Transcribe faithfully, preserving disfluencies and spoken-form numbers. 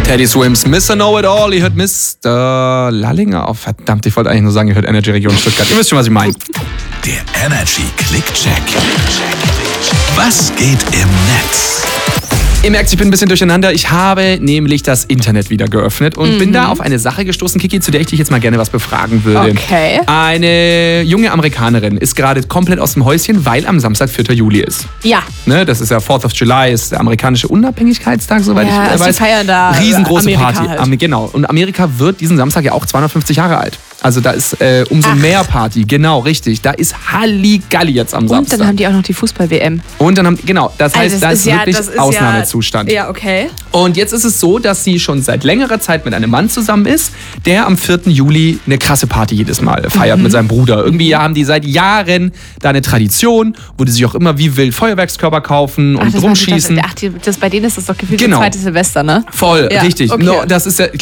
Teddy Swims, Mister Know-It-All. Ihr hört Mister Lallinger. Oh, verdammt, ich wollte eigentlich nur sagen, ihr hört Energy Region Stuttgart. Ihr wisst schon, was ich meine. Der Energy Click-Check. Was geht im Netz? Ihr merkt, ich bin ein bisschen durcheinander. Ich habe nämlich das Internet wieder geöffnet und Mhm. bin da auf eine Sache gestoßen, Kiki, zu der ich dich jetzt mal gerne was befragen würde. Okay. Eine junge Amerikanerin ist gerade komplett aus dem Häuschen, weil am Samstag vierter Juli ist. Ja. Ne, das ist ja fourth of July, ist der amerikanische Unabhängigkeitstag, soweit Ja, ich äh, also weiß. die feiern da Riesengroße Amerika Party. halt. Am, genau. Und Amerika wird diesen Samstag ja auch zweihundertfünfzig Jahre alt. Also da ist äh, umso Ach. mehr Party. Genau, richtig. Da ist Halligalli jetzt am Und Samstag. dann haben die auch noch die Fußball-W M. Und dann haben, genau, das heißt, Also da das ist ist ja- wirklich das ist Ausnahmezustand. Ja, ja, okay. Und jetzt ist es so, dass sie schon seit längerer Zeit mit einem Mann zusammen ist, der am vierten Juli eine krasse Party jedes Mal feiert Mhm. mit seinem Bruder. Irgendwie haben die seit Jahren da eine Tradition, wo die sich auch immer wie wild Feuerwerkskörper kaufen und Ach, das, rumschießen. ach, die, das, bei denen ist das doch gefühlt Genau. das zweite Silvester, ne? Voll, Ja, richtig. okay. No, das ist ja,